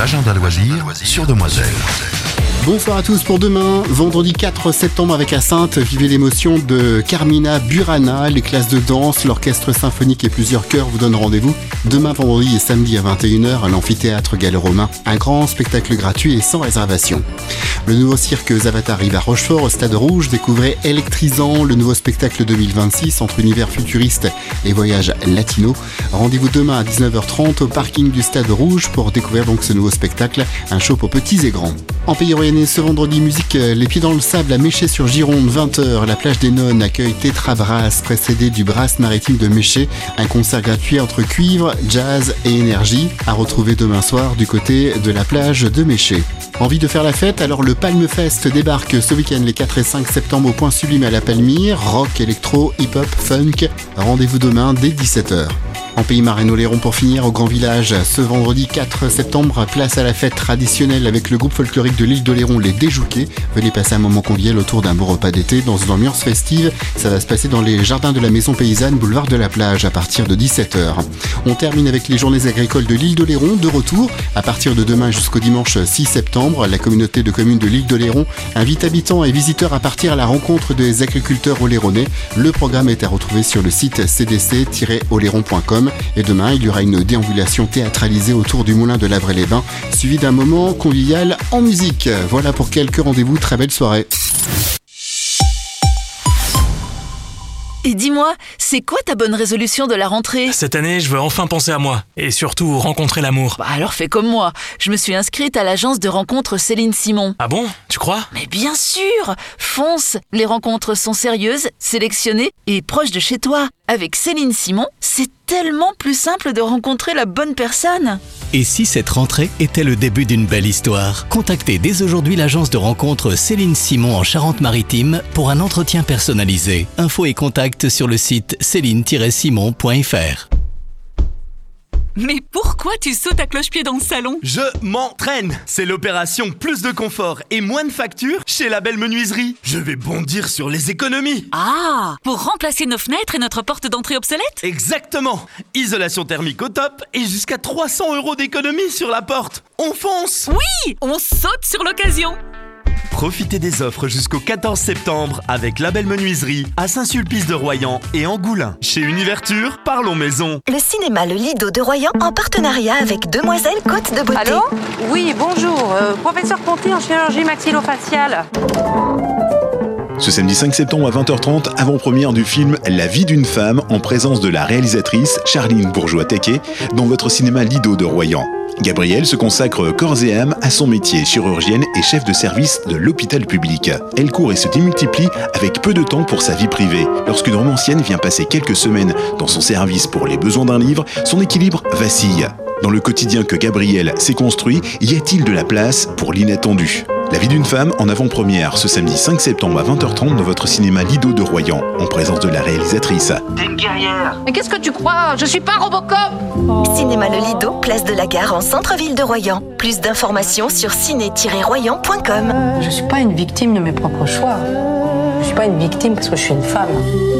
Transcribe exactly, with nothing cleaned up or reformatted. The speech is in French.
l'agenda loisir sur Demoiselle. Bonsoir à tous pour demain, vendredi quatre septembre avec à Saintes, vivez l'émotion de Carmina Burana, les classes de danse, l'orchestre symphonique et plusieurs chœurs vous donnent rendez-vous demain vendredi et samedi à vingt et une heures à l'amphithéâtre gallo-romain, un grand spectacle gratuit et sans réservation. Le nouveau cirque Zavata arrive à Rochefort au Stade Rouge, découvrez Électrisant, le nouveau spectacle deux mille vingt-six entre univers futuriste et voyage latino. Rendez-vous demain à dix-neuf heures trente au parking du Stade Rouge pour découvrir donc ce nouveau spectacle, un show pour petits et grands. En Pays Royannais, ce vendredi, musique Les Pieds dans le Sable à Méché sur Gironde, vingt heures. La plage des Nonnes accueille Tetra Brass, précédé du Brass maritime de Méché. Un concert gratuit entre cuivre, jazz et énergie, à retrouver demain soir du côté de la plage de Méché. Envie de faire la fête? Alors le Palme Fest débarque ce week-end les quatre et cinq septembre au Point Sublime à la Palmyre. Rock, électro, hip-hop, funk. Rendez-vous demain dès dix-sept heures. En Pays Marais-Oléron pour finir au Grand Village, ce vendredi quatre septembre, place à la fête traditionnelle avec le groupe folklorique de l'île d'Oléron, les Déjouqués. Venez passer un moment convivial autour d'un beau repas d'été dans une ambiance festive. Ça va se passer dans les jardins de la Maison Paysanne, boulevard de la Plage, à partir de dix-sept heures. On termine avec les journées agricoles de l'île d'Oléron, de retour. À partir de demain jusqu'au dimanche six septembre, la communauté de communes de l'île d'Oléron invite habitants et visiteurs à partir à la rencontre des agriculteurs oléronnais. Le programme est à retrouver sur le site c d c tiret oléron point com. Et demain, il y aura une déambulation théâtralisée autour du moulin de Lavray-les-Bains, suivi d'un moment convivial en musique. Voilà pour quelques rendez-vous, très belle soirée. Et dis-moi, c'est quoi ta bonne résolution de la rentrée? Cette année, je veux enfin penser à moi. Et surtout, rencontrer l'amour. Bah alors fais comme moi. Je me suis inscrite à l'agence de rencontres Céline Simon. Ah bon? Tu crois? Mais bien sûr! Fonce! Les rencontres sont sérieuses, sélectionnées et proches de chez toi. Avec Céline Simon, c'est tellement plus simple de rencontrer la bonne personne. Et si cette rentrée était le début d'une belle histoire? Contactez dès aujourd'hui l'agence de rencontres Céline Simon en Charente-Maritime pour un entretien personnalisé. Infos et contacts sur le site céline tiret simon point f r. Mais pourquoi tu sautes à cloche-pied dans le salon? Je m'entraîne. C'est l'opération plus de confort et moins de factures chez La Belle Menuiserie. Je vais bondir sur les économies. Ah, pour remplacer nos fenêtres et notre porte d'entrée obsolète? Exactement. Isolation thermique au top et jusqu'à trois cents euros d'économie sur la porte. On fonce. Oui, on saute sur l'occasion. Profitez des offres jusqu'au quatorze septembre avec La Belle Menuiserie à Saint-Sulpice-de-Royan et Angoulins. Chez Univerture, parlons maison. Le cinéma Le Lido de Royan en partenariat avec Demoiselle Côte de Beauté. Allô? Oui, bonjour. Euh, professeur Ponty en chirurgie maxillofaciale. Ce samedi cinq septembre à vingt heures trente, avant-première du film La vie d'une femme en présence de la réalisatrice Charline Bourgeois-Tequet dans votre cinéma Lido de Royan. Gabrielle se consacre corps et âme à son métier, chirurgienne et chef de service de l'hôpital public. Elle court et se démultiplie avec peu de temps pour sa vie privée. Lorsqu'une romancienne vient passer quelques semaines dans son service pour les besoins d'un livre, son équilibre vacille. Dans le quotidien que Gabrielle s'est construit, y a-t-il de la place pour l'inattendu? La vie d'une femme en avant-première ce samedi cinq septembre à vingt heures trente dans votre cinéma Lido de Royan, en présence de la réalisatrice. T'es une guerrière. Mais qu'est-ce que tu crois? Je suis pas Robocop. Oh. Cinéma Le Lido, place de la Gare en centre-ville de Royan. Plus d'informations sur ciné tiret royan point com. Je suis pas une victime de mes propres choix. Je suis pas une victime parce que je suis une femme.